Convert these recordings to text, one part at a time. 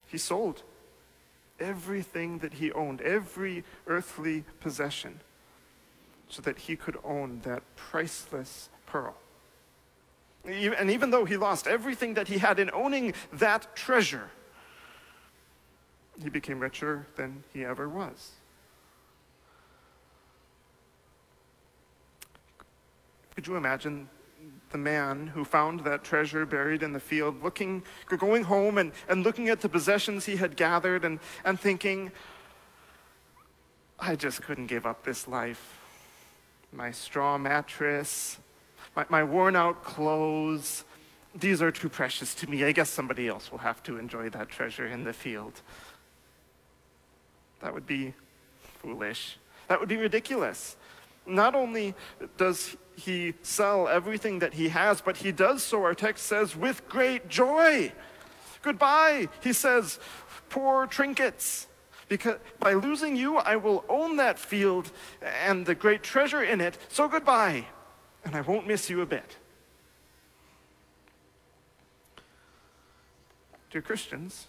He sold everything that he owned, every earthly possession, so that he could own that priceless pearl. And even though he lost everything that he had in owning that treasure, he became richer than he ever was. Could you imagine the man who found that treasure buried in the field, going home and looking at the possessions he had gathered and thinking, I just couldn't give up this life. My straw mattress, my worn out clothes, these are too precious to me. I guess somebody else will have to enjoy that treasure in the field. That would be foolish. That would be ridiculous. Not only does he sell everything that he has, but he does so, our text says, with great joy. Goodbye, he says, poor trinkets. Because by losing you, I will own that field and the great treasure in it. So goodbye, and I won't miss you a bit. Dear Christians,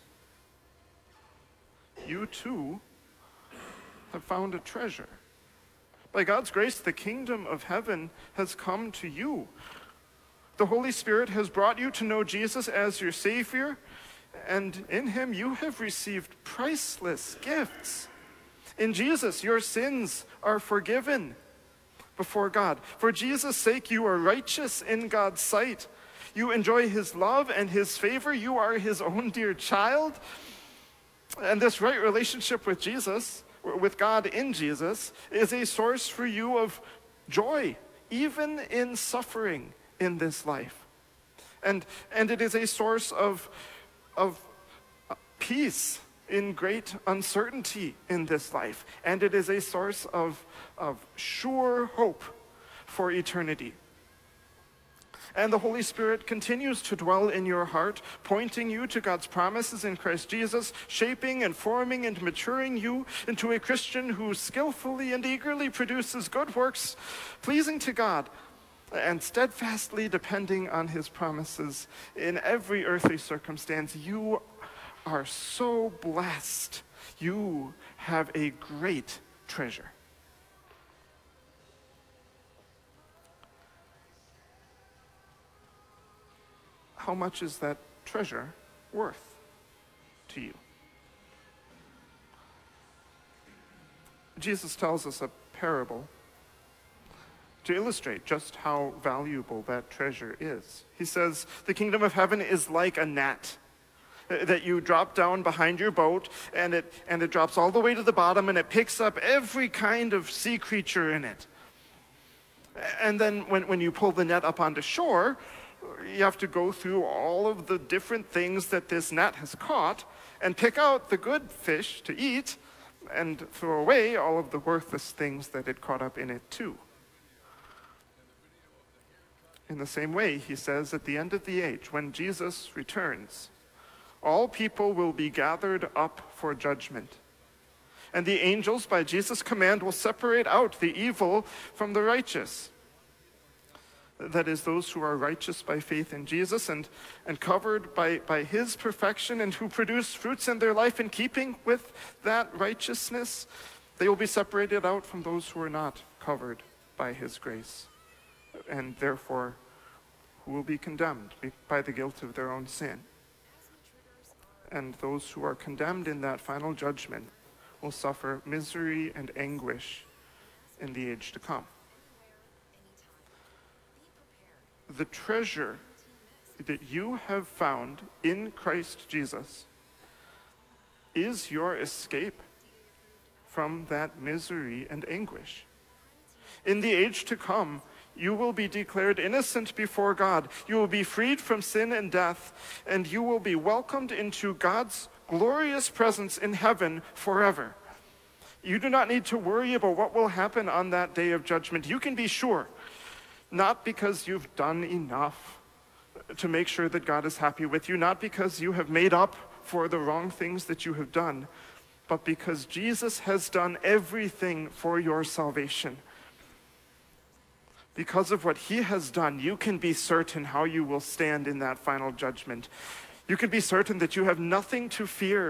you too have found a treasure. By God's grace, the kingdom of heaven has come to you. The Holy Spirit has brought you to know Jesus as your Savior, and in him you have received priceless gifts. In Jesus, your sins are forgiven before God. For Jesus' sake, you are righteous in God's sight. You enjoy his love and his favor. You are his own dear child. And this right relationship with Jesus, with God in Jesus, is a source for you of joy, even in suffering in this life. And it is a source of peace in great uncertainty in this life. And it is a source of sure hope for eternity. And the Holy Spirit continues to dwell in your heart, pointing you to God's promises in Christ Jesus, shaping and forming and maturing you into a Christian who skillfully and eagerly produces good works, pleasing to God, and steadfastly depending on his promises in every earthly circumstance. You are so blessed. You have a great treasure. How much is that treasure worth to you? Jesus tells us a parable to illustrate just how valuable that treasure is. He says, the kingdom of heaven is like a net that you drop down behind your boat, and it drops all the way to the bottom, and it picks up every kind of sea creature in it. And then when you pull the net up onto shore, you have to go through all of the different things that this net has caught and pick out the good fish to eat and throw away all of the worthless things that it caught up in it too. In the same way, he says, at the end of the age, when Jesus returns, all people will be gathered up for judgment. And the angels, by Jesus' command, will separate out the evil from the righteous. That is, those who are righteous by faith in Jesus and covered by his perfection and who produce fruits in their life in keeping with that righteousness. They will be separated out from those who are not covered by his grace, and therefore who will be condemned by the guilt of their own sin. And those who are condemned in that final judgment will suffer misery and anguish in the age to come. The treasure that you have found in Christ Jesus is your escape from that misery and anguish. In the age to come, you will be declared innocent before God. You will be freed from sin and death, and you will be welcomed into God's glorious presence in heaven forever. You do not need to worry about what will happen on that day of judgment. You can be sure, not because you've done enough to make sure that God is happy with you, not because you have made up for the wrong things that you have done, but because Jesus has done everything for your salvation. Because of what he has done, you can be certain how you will stand in that final judgment. You can be certain that you have nothing to fear